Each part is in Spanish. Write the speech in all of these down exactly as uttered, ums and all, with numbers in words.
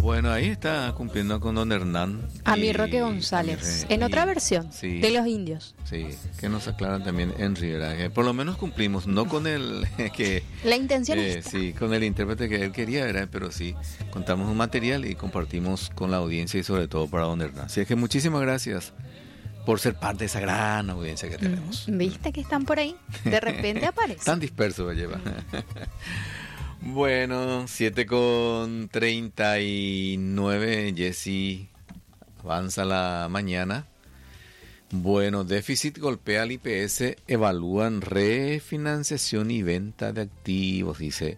Bueno, ahí está cumpliendo con don Hernán. A mi Roque González, y, en otra versión, sí, de los indios. Sí, que nos aclaran también en Rivera. Que por lo menos cumplimos, no con el que... La intención eh, es Sí, con el intérprete que él quería, ¿verdad? Pero sí, contamos un material y compartimos con la audiencia y sobre todo para don Hernán. Así es que muchísimas gracias por ser parte de esa gran audiencia que tenemos. ¿Viste que están por ahí? De repente aparecen. Tan disperso me lleva. Bueno, siete con treinta y nueve, Jessy, avanza la mañana. Bueno, déficit golpea al I P S, evalúan refinanciación y venta de activos, dice.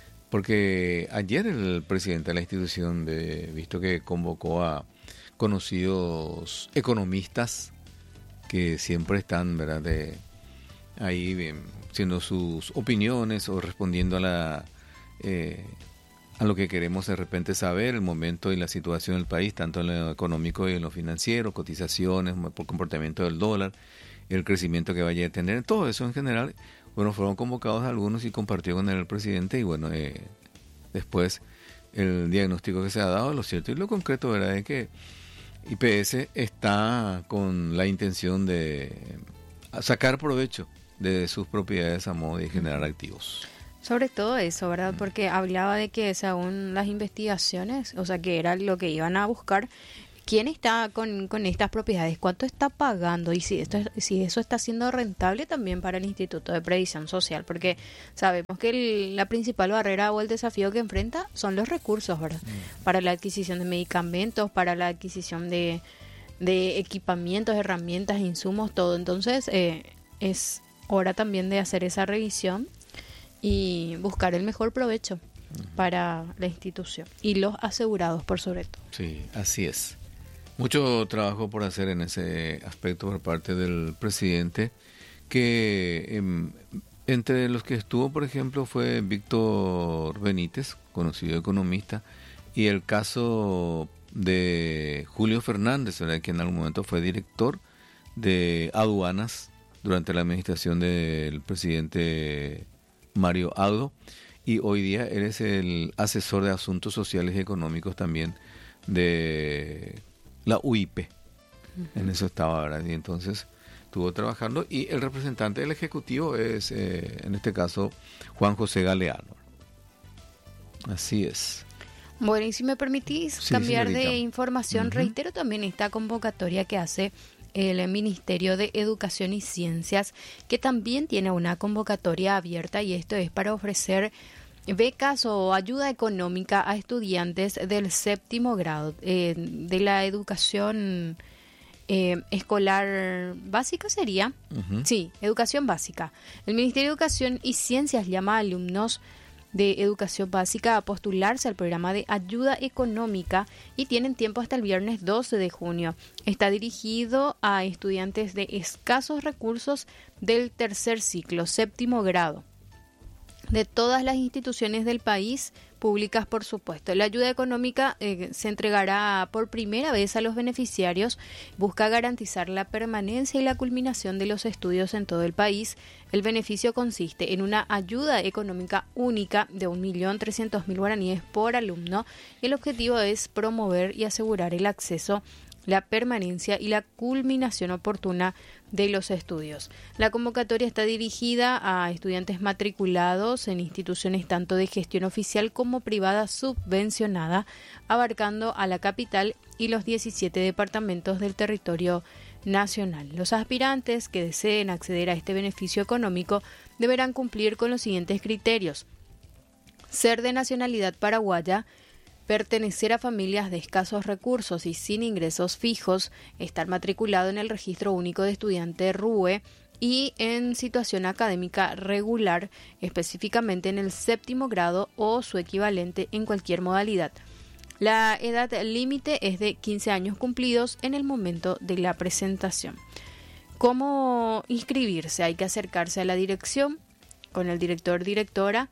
Porque ayer el presidente de la institución, de, visto que convocó a conocidos economistas que siempre están, ¿verdad?, de ahí bien, haciendo sus opiniones o respondiendo a la... Eh, a lo que queremos de repente saber, el momento y la situación del país, tanto en lo económico y en lo financiero, cotizaciones, por comportamiento del dólar, el crecimiento que vaya a tener, todo eso en general. Bueno, fueron convocados algunos y compartió con el presidente y bueno, eh, después el diagnóstico que se ha dado, lo cierto y lo concreto, ¿verdad?, es que I P S está con la intención de sacar provecho de sus propiedades a modo de generar activos. Sobre todo eso, ¿verdad? Porque hablaba de que según las investigaciones, o sea, que era lo que iban a buscar, quién está con, con estas propiedades, cuánto está pagando y si esto si eso está siendo rentable también para el Instituto de Previsión Social, porque sabemos que el, la principal barrera o el desafío que enfrenta son los recursos, ¿verdad? Mm. Para la adquisición de medicamentos, para la adquisición de, de equipamientos, herramientas, insumos, todo. Entonces, eh, es hora también de hacer esa revisión y buscar el mejor provecho uh-huh. para la institución y los asegurados por sobre todo. Sí, así es. Mucho trabajo por hacer en ese aspecto por parte del presidente, que eh, entre los que estuvo, por ejemplo, fue Víctor Benítez, conocido economista, y el caso de Julio Fernández, ¿verdad?, que en algún momento fue director de aduanas durante la administración del presidente Mario Audo, y hoy día eres el asesor de asuntos sociales y económicos también de la U I P. Uh-huh. En eso estaba, ¿verdad? Y entonces estuvo trabajando, y el representante del Ejecutivo es, eh, en este caso, Juan José Galeano. Así es. Bueno, y si me permitís sí, cambiar señorita. de información, uh-huh. reitero también esta convocatoria que hace el Ministerio de Educación y Ciencias, que también tiene una convocatoria abierta, y esto es para ofrecer becas o ayuda económica a estudiantes del séptimo grado eh, de la educación eh, escolar básica sería, uh-huh. sí, educación básica. El Ministerio de Educación y Ciencias llama a alumnos de educación básica a postularse al programa de ayuda económica y tienen tiempo hasta el viernes doce de junio. Está dirigido a estudiantes de escasos recursos del tercer ciclo, séptimo grado, de todas las instituciones del país, públicas por supuesto. La ayuda económica eh, se entregará por primera vez a los beneficiarios, busca garantizar la permanencia y la culminación de los estudios en todo el país. El beneficio consiste en una ayuda económica única de un millón trescientos mil guaraníes por alumno, y el objetivo es promover y asegurar el acceso, la permanencia y la culminación oportuna de los estudios. La convocatoria está dirigida a estudiantes matriculados en instituciones tanto de gestión oficial como privada subvencionada, abarcando a la capital y los diecisiete departamentos del territorio nacional. Los aspirantes que deseen acceder a este beneficio económico deberán cumplir con los siguientes criterios: ser de nacionalidad paraguaya, pertenecer a familias de escasos recursos y sin ingresos fijos, estar matriculado en el Registro Único de Estudiante R U E y en situación académica regular, específicamente en el séptimo grado o su equivalente en cualquier modalidad. La edad límite es de quince años cumplidos en el momento de la presentación. ¿Cómo inscribirse? Hay que acercarse a la dirección con el director, directora,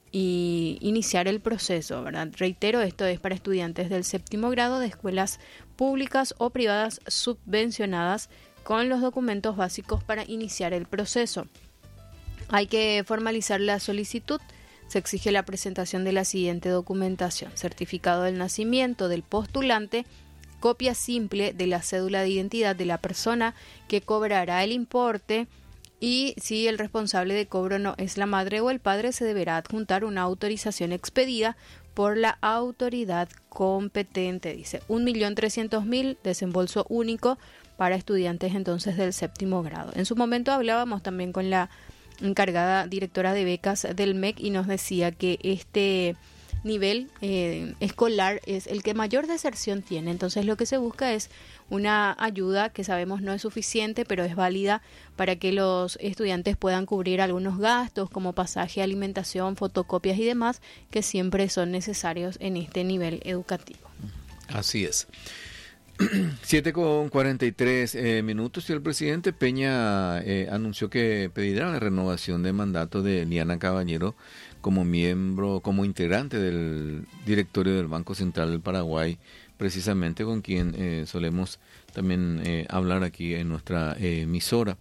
y iniciar el proceso, ¿verdad? Reitero, esto es para estudiantes del séptimo grado de escuelas públicas o privadas subvencionadas con los documentos básicos para iniciar el proceso. Hay que formalizar la solicitud, se exige la presentación de la siguiente documentación: certificado del nacimiento del postulante, copia simple de la cédula de identidad de la persona que cobrará el importe, y si el responsable de cobro no es la madre o el padre, se deberá adjuntar una autorización expedida por la autoridad competente. Dice, un millón trescientos mil, desembolso único para estudiantes entonces del séptimo grado. En su momento hablábamos también con la encargada directora de becas del M E C y nos decía que este nivel eh, escolar es el que mayor deserción tiene. Entonces lo que se busca es una ayuda que sabemos no es suficiente, pero es válida para que los estudiantes puedan cubrir algunos gastos como pasaje, alimentación, fotocopias y demás, que siempre son necesarios en este nivel educativo. Así es. siete con cuarenta y tres eh, minutos y el presidente Peña eh, anunció que pedirá la renovación de mandato de Liana Caballero como miembro, como integrante del directorio del Banco Central del Paraguay, precisamente con quien eh, solemos también eh, hablar aquí en nuestra eh, emisora.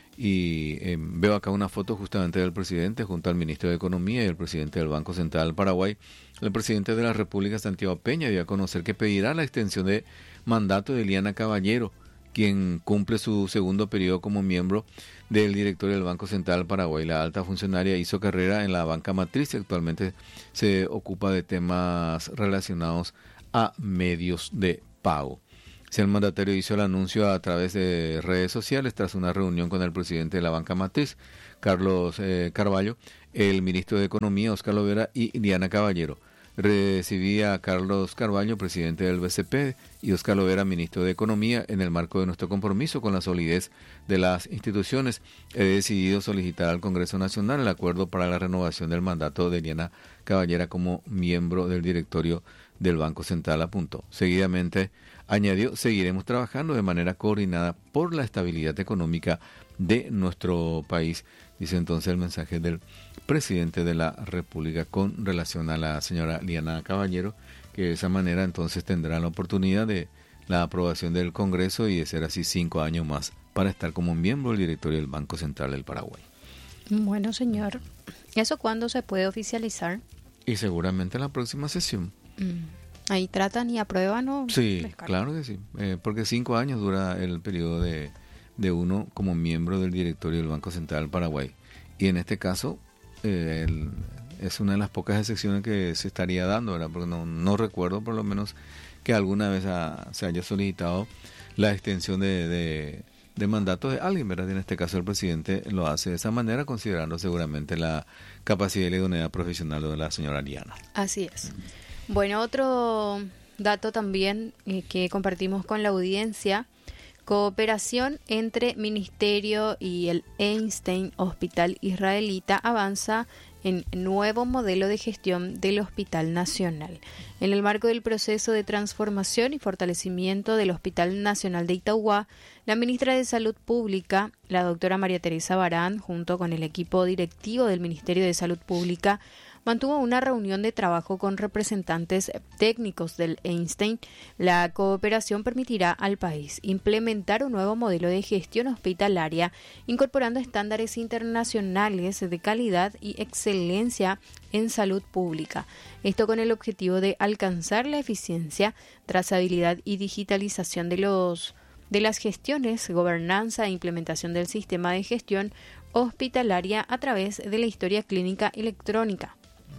Y eh, veo acá una foto justamente del presidente junto al ministro de Economía y el presidente del Banco Central del Paraguay. El presidente de la República, Santiago Peña, dio a conocer que pedirá la extensión de mandato de Liana Caballero, quien cumple su segundo periodo como miembro del directorio del Banco Central del Paraguay. La alta funcionaria hizo carrera en la banca matriz y actualmente se ocupa de temas relacionados a medios de pago. El mandatario hizo el anuncio a través de redes sociales tras una reunión con el presidente de la banca matriz, Carlos eh, Carvalho, el ministro de Economía, Óscar Lovera, y Liana Caballero. Recibía a Carlos Carvalho, presidente del B C P, y Óscar Lovera, ministro de Economía. En el marco de nuestro compromiso con la solidez de las instituciones, he decidido solicitar al Congreso Nacional el acuerdo para la renovación del mandato de Liana Caballero como miembro del directorio del Banco Central, apuntó. Seguidamente añadió, seguiremos trabajando de manera coordinada por la estabilidad económica de nuestro país, dice entonces el mensaje del presidente de la República con relación a la señora Liana Caballero, que de esa manera entonces tendrá la oportunidad de la aprobación del Congreso y de ser así cinco años más para estar como miembro del directorio del Banco Central del Paraguay. Bueno, señor, ¿eso cuándo se puede oficializar? Y seguramente en la próxima sesión. Mm. Ahí tratan y aprueban, ¿no? Sí, claro que sí, eh, porque cinco años dura el periodo de, de uno como miembro del directorio del Banco Central del Paraguay. Y en este caso eh, el, es una de las pocas excepciones que se estaría dando, ¿verdad? Porque no, no recuerdo por lo menos que alguna vez ha, se haya solicitado la extensión de, de, de mandato de alguien, ¿verdad? Y en este caso el presidente lo hace de esa manera, considerando seguramente la capacidad y la idoneidad profesional de la señora Liana. Así es. Bueno, otro dato también eh, que compartimos con la audiencia: cooperación entre Ministerio y el Einstein Hospital Israelita avanza en nuevo modelo de gestión del Hospital Nacional. En el marco del proceso de transformación y fortalecimiento del Hospital Nacional de Itauguá, la ministra de Salud Pública, la doctora María Teresa Barán, junto con el equipo directivo del Ministerio de Salud Pública, mantuvo una reunión de trabajo con representantes técnicos del Einstein. La cooperación permitirá al país implementar un nuevo modelo de gestión hospitalaria, incorporando estándares internacionales de calidad y excelencia en salud pública. Esto con el objetivo de alcanzar la eficiencia, trazabilidad y digitalización de los de las gestiones, gobernanza e implementación del sistema de gestión hospitalaria a través de la historia clínica electrónica.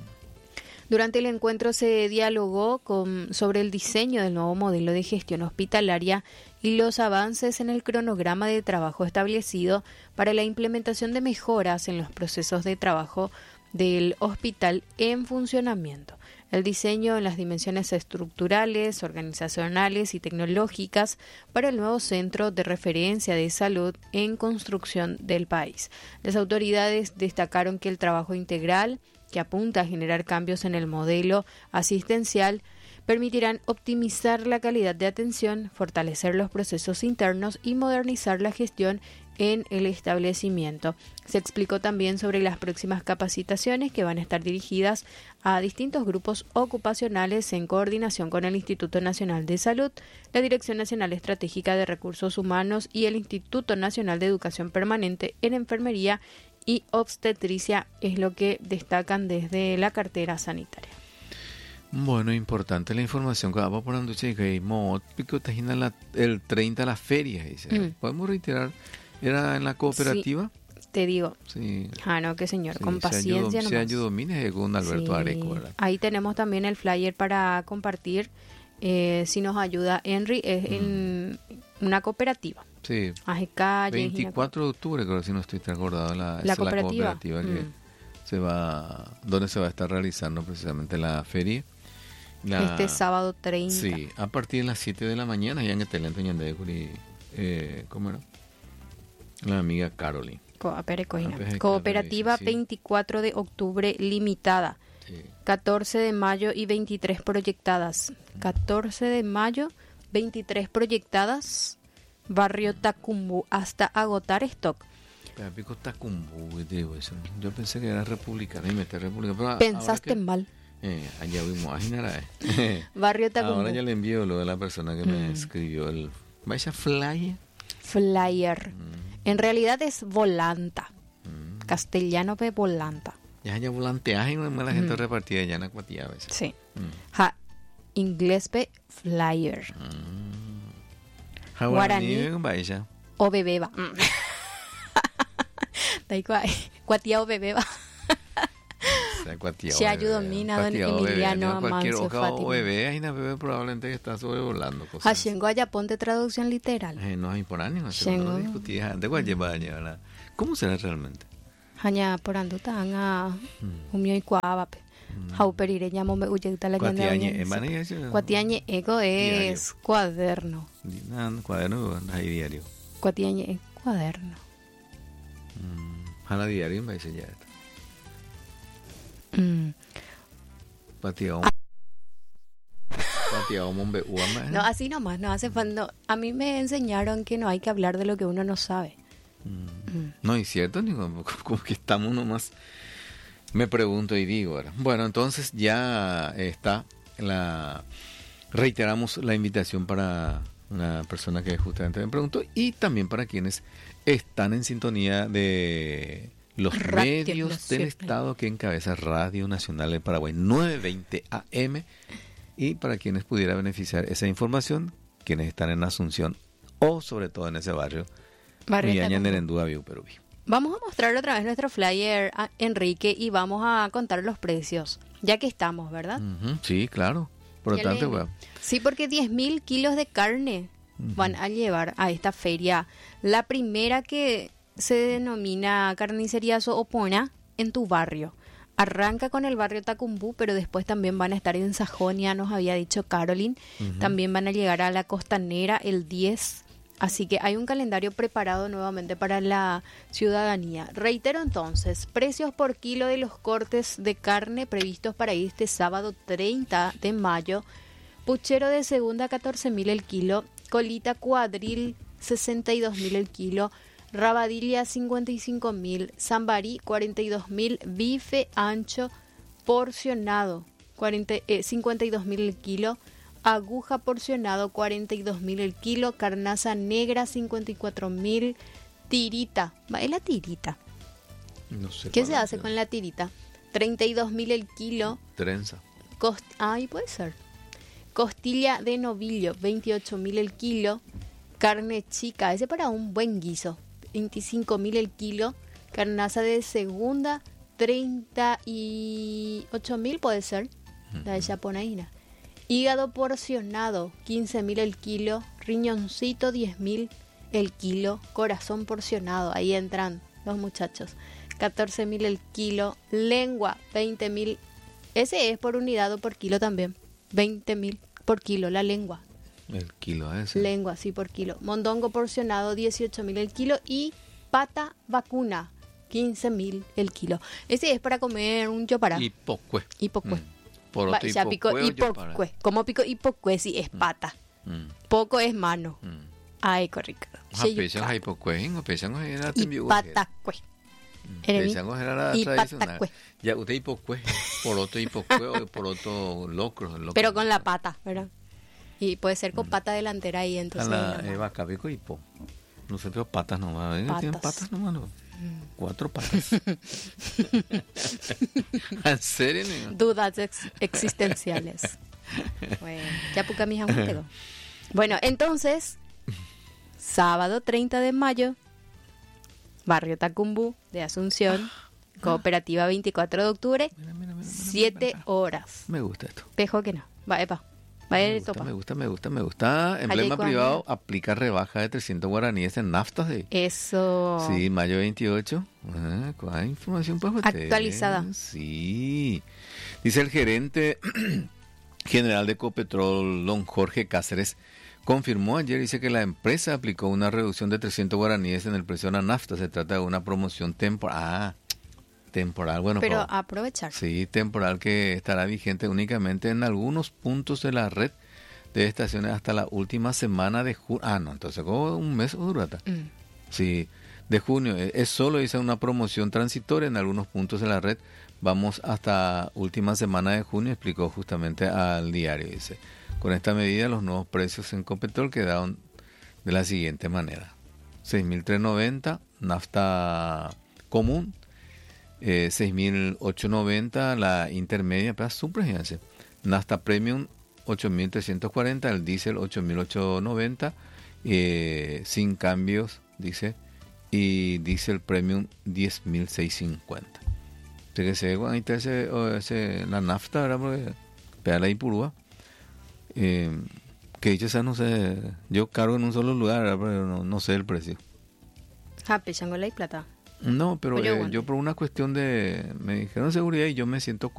Durante el encuentro se dialogó con, sobre el diseño del nuevo modelo de gestión hospitalaria y los avances en el cronograma de trabajo establecido para la implementación de mejoras en los procesos de trabajo del hospital en funcionamiento. El diseño en las dimensiones estructurales, organizacionales y tecnológicas para el nuevo centro de referencia de salud en construcción del país. Las autoridades destacaron que el trabajo integral, que apunta a generar cambios en el modelo asistencial, permitirán optimizar la calidad de atención, fortalecer los procesos internos y modernizar la gestión en el establecimiento. Se explicó también sobre las próximas capacitaciones que van a estar dirigidas a distintos grupos ocupacionales en coordinación con el Instituto Nacional de Salud, la Dirección Nacional Estratégica de Recursos Humanos y el Instituto Nacional de Educación Permanente en Enfermería y obstetricia, es lo que destacan desde la cartera sanitaria. Bueno, importante la información que vamos por che que mo pico tajina la el treinta la feria, dice. Mm. ¿Podemos reiterar? ¿Era en la cooperativa? Sí, te digo. Sí. Ah, no, que señor, sí, con paciencia nomás. Se ayudó Mines con Alberto sí. Areco, ¿verdad? Ahí tenemos también el flyer para compartir. Eh, si nos ayuda Henry, es mm. en una cooperativa. Sí. Calle, veinticuatro de octubre, creo, si no estoy acordado, la, la es cooperativa, la cooperativa que mm. se va, donde se va a estar realizando precisamente la feria. La, este sábado treinta. Sí, a partir de las siete de la mañana, ya en el Telento y eh, ¿cómo era? La amiga Caroline. Co Cooperativa sí, sí. veinticuatro de octubre limitada. Sí. catorce de mayo y veintitrés proyectadas. catorce de mayo, veintitrés proyectadas. Barrio Tacumbu, hasta agotar stock. Tacumbu, digo eso. Yo pensé que era republicana y meter republicana. Pensaste que, mal. Eh, allá vimos a Barrio Tacumbu. Ahora ya le envío lo de la persona que mm. me escribió el vaya flyer. Flyer. Mm. En realidad es volanta. Mm. Castellano de volanta. Ya ya volanteaje y la gente mm. repartida ya en la cuatilla a veces. Sí. Mm. Ja, inglés pe flyer. Mm. Guaraní o bebeba. Cuatía o bebeba. Se ayudó Mina, don Emiliano, Amancio, Fátima. O bebé, hay una bebé probablemente que está sobrevolando cosas. Hashengo allá ponte traducción literal. Eh, no hay por ánimo, no discutía. De Guayabaya, ¿cómo será realmente? Haña por anduta, anga umio y cuavape. Hauperire llamo me uyecta la llave. Cuatiañe ego es cuaderno. Cuaderno hay diario. Cuatiañe es cuaderno. Hana diario me dice ya. Patiao. Patiao mombe uama. No, así nomás, no hace falta. A mí me enseñaron que no hay que hablar de lo que uno no sabe. Mm. No es cierto, ni como, como que estamos nomás. Me pregunto y digo, ¿verdad? Bueno, entonces ya está la reiteramos la invitación para una persona que justamente me preguntó y también para quienes están en sintonía de los Radio medios Nacional del Estado que encabeza Radio Nacional del Paraguay nueve veinte A M y para quienes pudiera beneficiar esa información, quienes están en Asunción o sobre todo en ese barrio, Miaña, Nerendúa, Viuperubí. Vamos a mostrar otra vez nuestro flyer, a Enrique, y vamos a contar los precios, ya que estamos, ¿verdad? Uh-huh, sí, claro. Por lo tanto, bueno. Sí, porque diez mil kilos de carne uh-huh. van a llevar a esta feria. La primera que se denomina Carnicería Soopona en tu barrio. Arranca con el barrio Tacumbu, pero después también van a estar en Sajonia, nos había dicho Caroline. Uh-huh. También van a llegar a la Costanera el diez. Así que hay un calendario preparado nuevamente para la ciudadanía. Reitero entonces, precios por kilo de los cortes de carne previstos para este sábado treinta de mayo. Puchero de segunda, catorce mil el kilo. Colita cuadril, sesenta y dos mil el kilo. Rabadilla, cincuenta y cinco mil. Zambarí, cuarenta y dos mil. Bife ancho porcionado, cuarenta, eh, cincuenta y dos mil el kilo. Aguja porcionado, cuarenta y dos mil el kilo. Carnaza negra, cincuenta y cuatro mil. Tirita. ¿Es la tirita? No sé. ¿Qué se hace con la tirita? treinta y dos mil el kilo. Trenza. Cost Ay, puede ser. Costilla de novillo, veintiocho mil el kilo. Carne chica, ese para un buen guiso, veinticinco mil el kilo. Carnaza de segunda, treinta y ocho mil puede ser. La de Chaponaína. Hígado porcionado, quince mil el kilo. Riñoncito, diez mil el kilo. Corazón porcionado, ahí entran los muchachos. catorce mil el kilo. Lengua, veinte mil. Ese es por unidad o por kilo también. veinte mil por kilo la lengua. El kilo ese. Lengua, sí, por kilo. Mondongo porcionado, dieciocho mil el kilo. Y pata vacuna, quince mil el kilo. Ese es para comer un yopará. Hipocue. Hipocue. Mm. Poroto, ya pico hipocue. Como pico hipocue, sí, es pata. Mm. Poco es mano. Mm. Ay, corrico. Pesangos hipocue, o pesangos era tembiu. Patacue. Pesangos era la tradicional. Ya usted hipocue, poroto hipocue o poroto locro, locro. Pero con la pata, ¿verdad? Y puede ser con mm. pata delantera ahí, entonces. A la vaca pico hipo. Nosotros patas nomás, patas. Tienen patas nomás. No. Cuatro patas. ¿En serio? Niño? Dudas ex- existenciales. Bueno, ya puca mi aguantego. Bueno, entonces, sábado treinta de mayo, Barrio Tacumbú de Asunción, Cooperativa veinticuatro de octubre, Mira, mira, mira, mira, siete mira. horas. Me gusta esto. Pejo que no. Va, epa. Va Me a gusta, topa. me gusta, me gusta, me gusta. Emblema cuando- privado aplica rebaja de trescientos guaraníes en naftas de... Eso. Sí, mayo veintiocho. Ah, ¿cuál información para usted? Actualizada. Sí. Dice el gerente general de Ecopetrol, don Jorge Cáceres, confirmó ayer, dice que la empresa aplicó una reducción de trescientos guaraníes en el precio de la nafta. Se trata de una promoción temporal. Ah, temporal. Bueno, Pero pero- aprovechar. Sí, temporal que estará vigente únicamente en algunos puntos de la red de estaciones hasta la última semana de junio. Ah, no, entonces como un mes o durata. Mm. Sí, de junio. Es es solo, dice, una promoción transitoria en algunos puntos de la red. Vamos hasta última semana de junio, explicó justamente al diario, dice. Con esta medida los nuevos precios en Copetrol quedaron de la siguiente manera. seis mil trescientos noventa, nafta común. Eh, seis mil ochocientos noventa la intermedia, para su presidencia. Nafta Premium ocho mil trescientos cuarenta, el diésel ocho mil ochocientos noventa, eh, sin cambios, dice, y diésel Premium diez mil seiscientos cincuenta. Entonces, que se ahí está ese, o ese, la nafta, ¿verdad? Porque pega la Ipurúa. Eh, que dicho sea, no sé, yo cargo en un solo lugar, ¿verdad? Pero no, no sé el precio. Ah, pechangola y plata. No, pero Oye, eh, bueno. yo por una cuestión de... Me dijeron seguridad y yo me siento